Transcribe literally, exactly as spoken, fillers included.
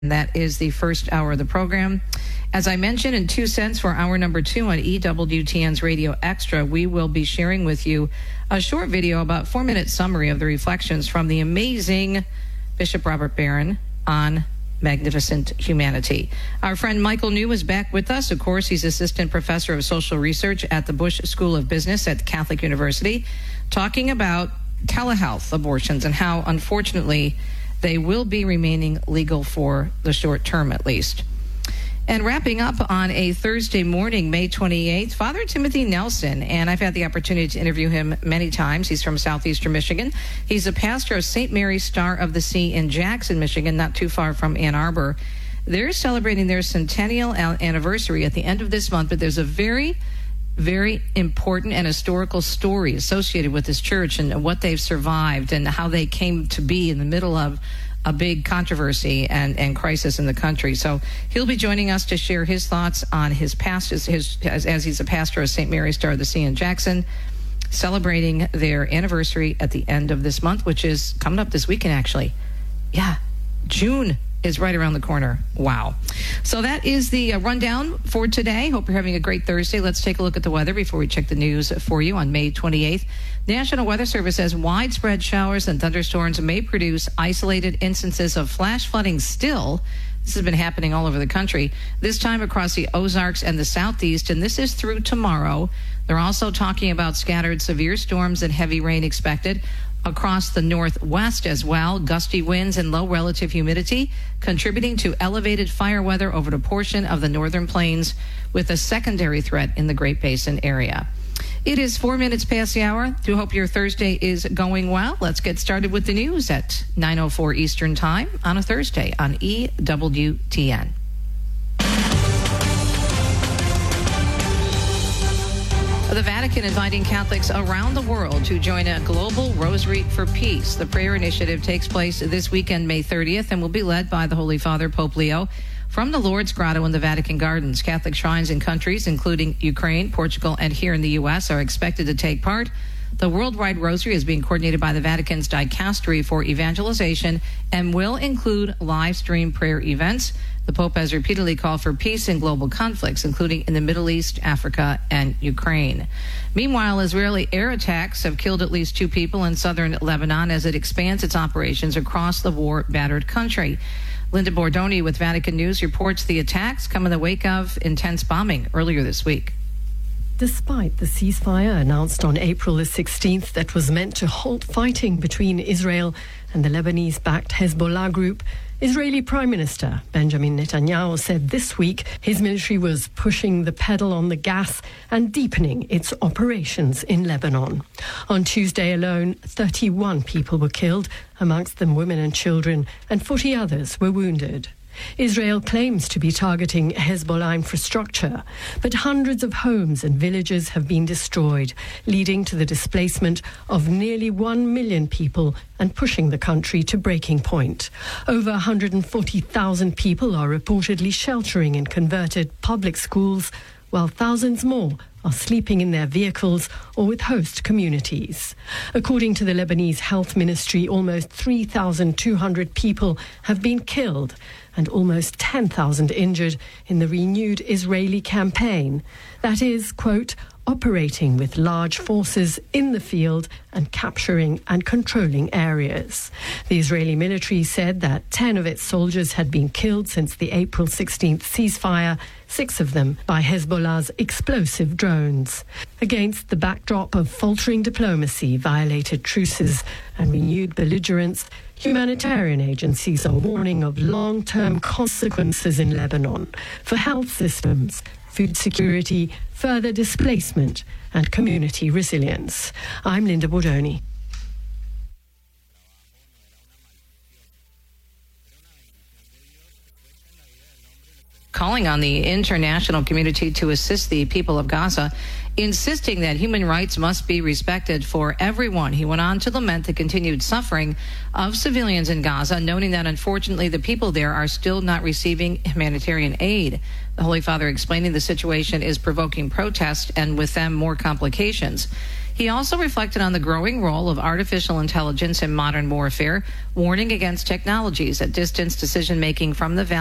That is the first hour of the program. As I mentioned, in two cents for hour number two on E W T N's Radio Extra, we will be sharing with you a short video, about four-minute summary of the reflections from the amazing Bishop Robert Barron on magnificent humanity. Our friend Michael New is back with us. Of course, he's assistant professor of social research at the Bush School of Business at Catholic University, talking about telehealth abortions and how, unfortunately, they will be remaining legal for the short term, at least. And wrapping up on a Thursday morning, May twenty-eighth, Father Timothy Nelson, and I've had the opportunity to interview him many times. He's from southeastern Michigan. He's a pastor of Saint Mary's Star of the Sea in Jackson, Michigan, not too far from Ann Arbor. They're celebrating their centennial anniversary at the end of this month, but there's a very very important and historical story associated with this church and what they've survived and how they came to be in the middle of a big controversy and, and crisis in the country. So he'll be joining us to share his thoughts on his past his, his, as, as he's a pastor of Saint Mary's Star of the Sea in Jackson, celebrating their anniversary at the end of this month, which is coming up this weekend, actually. Yeah, June is right around the corner. Wow. So that is the uh, rundown for today. Hope you're having a great Thursday. Let's take a look at the weather before we check the news for you on May twenty-eighth. National Weather Service says widespread showers and thunderstorms may produce isolated instances of flash flooding still. This has been happening all over the country, this time across the Ozarks and the Southeast, and this is through tomorrow. They're also talking about scattered severe storms and heavy rain expected across the Northwest as well. Gusty winds and low relative humidity contributing to elevated fire weather over the portion of the northern plains, with a secondary threat in the Great Basin area. It is four minutes past the hour. Do hope your Thursday is going well. Let's get started with the news at nine oh four Eastern Time on a Thursday on E W T N. The Vatican inviting Catholics around the world to join a global Rosary for Peace. The prayer initiative takes place this weekend, May thirtieth, and will be led by the Holy Father, Pope Leo, from the Lourdes Grotto in the Vatican Gardens. Catholic shrines in countries including Ukraine, Portugal, and here in the U S are expected to take part. The Worldwide Rosary is being coordinated by the Vatican's Dicastery for Evangelization and will include live stream prayer events. The Pope has repeatedly called for peace in global conflicts, including in the Middle East, Africa, and Ukraine. Meanwhile, Israeli air attacks have killed at least two people in southern Lebanon as it expands its operations across the war-battered country. Linda Bordoni with Vatican News reports the attacks come in the wake of intense bombing earlier this week. Despite the ceasefire announced on April the sixteenth that was meant to halt fighting between Israel and the Lebanese-backed Hezbollah group, Israeli Prime Minister Benjamin Netanyahu said this week his military was pushing the pedal on the gas and deepening its operations in Lebanon. On Tuesday alone, thirty-one people were killed, amongst them women and children, and forty others were wounded. Israel claims to be targeting Hezbollah infrastructure, but hundreds of homes and villages have been destroyed, leading to the displacement of nearly one million people and pushing the country to breaking point. Over one hundred forty thousand people are reportedly sheltering in converted public schools, while thousands more are sleeping in their vehicles or with host communities. According to the Lebanese Health Ministry, almost three thousand two hundred people have been killed and almost ten thousand injured in the renewed Israeli campaign. That is, quote, operating with large forces in the field and capturing and controlling areas. The Israeli military said that ten of its soldiers had been killed since the April sixteenth ceasefire, six of them by Hezbollah's explosive drones. Against the backdrop of faltering diplomacy, violated truces, and renewed belligerence, humanitarian agencies are warning of long-term consequences in Lebanon for health systems, food security, further displacement, and community resilience. I'm Linda Bordoni. Calling on the international community to assist the people of Gaza, insisting that human rights must be respected for everyone. He went on to lament the continued suffering of civilians in Gaza, noting that unfortunately the people there are still not receiving humanitarian aid. The Holy Father explaining the situation is provoking protest and with them more complications. He He also reflected on the growing role of artificial intelligence in modern warfare, warning against technologies that distance decision-making from the